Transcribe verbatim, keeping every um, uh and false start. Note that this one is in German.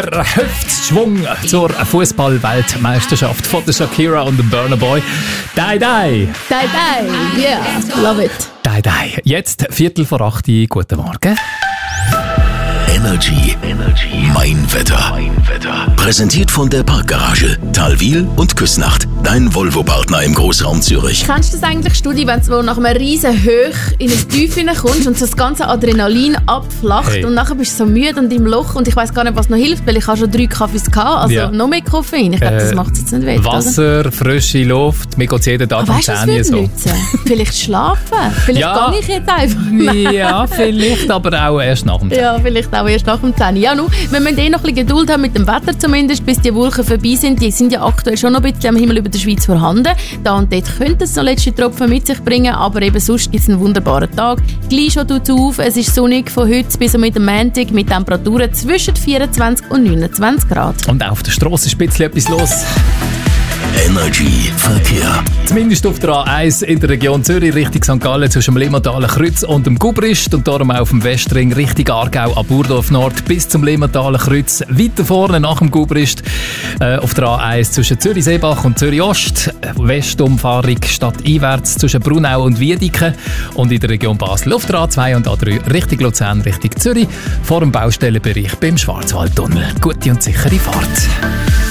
der Hüftschwung zur Fußball-Weltmeisterschaft von der Shakira und dem Burna Boy. Die, die. Die, die. Yeah, love it. Die, die. Jetzt Viertel vor acht. Guten Morgen. Energy. Energy. Mein Wetter. Mein Wetter. Präsentiert von der Parkgarage. Talwil und Küsnacht. Dein Volvo-Partner im Großraum Zürich. Kennst du das eigentlich, Studi, wenn du nach einem riesen Hoch in ein Tief hineinkommst und so das ganze Adrenalin abflacht Hey. und nachher bist du so müde und im Loch und ich weiss gar nicht, was noch hilft, weil ich habe schon drei Kaffees gehabt, also Ja. noch mehr Koffein. Ich glaube, das Äh, macht es jetzt nicht wett, Wasser, oder? frische Luft. Mir geht es jeden Tag Aber um weißt du, was zehn Uhr würde so. nützen? Vielleicht schlafen. Vielleicht Ja. gehe ich jetzt einfach. Ja, vielleicht, aber auch erst nach dem Tag. Ja, vielleicht auch erst nach dem zehn. Ja, nu, wir müssen eh noch ein bisschen Geduld haben mit dem Wetter zumindest, bis die Wolken vorbei sind. Die sind ja aktuell schon noch ein bisschen am Himmel über der Schweiz vorhanden. Da und dort könnte es noch letzte Tropfen mit sich bringen, aber eben sonst gibt es einen wunderbaren Tag. Gleich schon tut es auf, es ist sonnig von heute bis mit dem Montag mit Temperaturen zwischen vierundzwanzig und neunundzwanzig Grad. Und auch auf der Straße ist ein bisschen etwas los. Energy Verkehr. Zumindest auf der A eins in der Region Zürich Richtung Sankt Gallen zwischen dem Limmathaler Kreuz und dem Gubrist und darum auch auf dem Westring Richtung Aargau ab Burdorf Nord bis zum Limmathaler Kreuz. Weiter vorne nach dem Gubrist äh, auf der A eins zwischen Zürich-Seebach und Zürich-Ost. Westumfahrung stadteinwärts zwischen Brunau und Wiedeke und in der Region Basel auf der A zwei und A drei Richtung Luzern Richtung Zürich vor dem Baustellenbereich beim Schwarzwaldtunnel. Gute und sichere Fahrt.